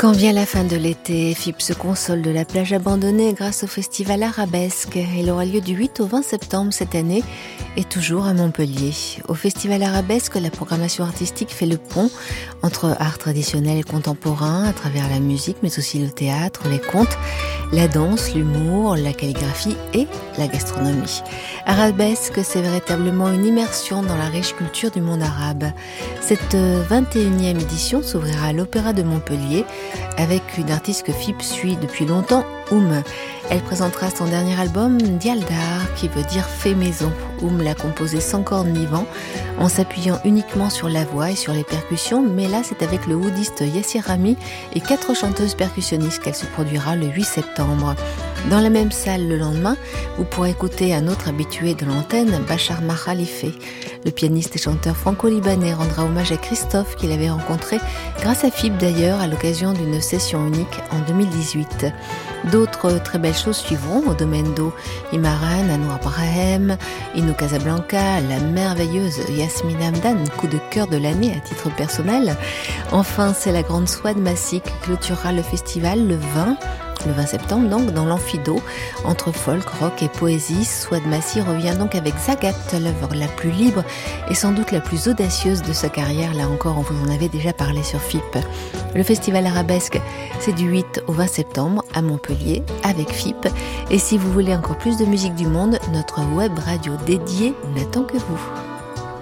Quand vient la fin de l'été, FIP se console de la plage abandonnée grâce au festival Arabesque. Il aura lieu du 8 au 20 septembre cette année et toujours à Montpellier. Au festival Arabesque, la programmation artistique fait le pont entre art traditionnel et contemporain à travers la musique, mais aussi le théâtre, les contes, la danse, l'humour, la calligraphie et la gastronomie. Arabesque, c'est véritablement une immersion dans la riche culture du monde arabe. Cette 21e édition s'ouvrira à l'Opéra de Montpellier avec une artiste que FIP suit depuis longtemps, Elle présentera son dernier album, Dialdar, qui veut dire fait maison. L'a composé sans cordes ni vent, en s'appuyant uniquement sur la voix et sur les percussions, mais là c'est avec le oudiste Yassir Rami et 4 chanteuses percussionnistes qu'elle se produira le 8 septembre. Dans la même salle le lendemain, vous pourrez écouter un autre habitué de l'antenne, Bachar Makhalife. Le pianiste et chanteur franco-libanais rendra hommage à Christophe qu'il avait rencontré grâce à FIP d'ailleurs à l'occasion d'une session unique en 2018. D'autres très belles choses suivront au domaine d'eau. Imaran, Anouar Brahem, Ino Casablanca, la merveilleuse Yasmina Hamdan, coup de cœur de l'année à titre personnel. Enfin, c'est la grande Souad Massi qui clôturera le festival le 20 septembre, donc, dans l'Amphido. Entre folk, rock et poésie, Souad Massi revient donc avec Zagat, l'œuvre la plus libre et sans doute la plus audacieuse de sa carrière. Là encore, on vous en avait déjà parlé sur FIP. Le festival Arabesque, c'est du 8 au 20 septembre à Montpellier avec FIP. Et si vous voulez encore plus de musique du monde, notre web radio dédiée n'attend que vous.